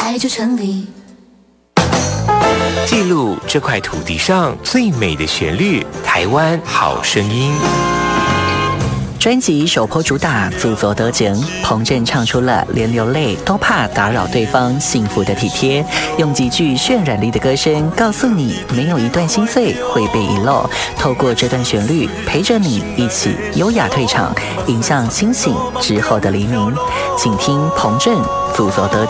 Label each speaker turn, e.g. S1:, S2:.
S1: 爱就成立。
S2: 记录这块土地上最美的旋律，台湾好声音。
S3: 专辑首波主打自作得奖，彭震唱出了连流泪都怕打扰对方幸福的体贴，用极具渲染力的歌声告诉你，没有一段心碎会被遗漏。透过这段旋律，陪着你一起优雅退场，迎向清醒之后的黎明。请听彭震自作得奖。